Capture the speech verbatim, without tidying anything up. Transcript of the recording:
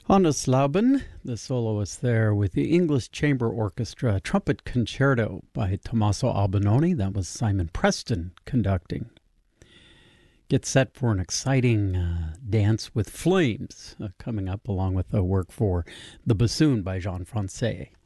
Hannes Lauben, the soloist there with the English Chamber Orchestra, Trumpet Concerto by Tommaso Albinoni. That was Simon Preston conducting. Get set for an exciting uh, dance with flames uh, coming up, along with the work for The Bassoon by Jean Francais.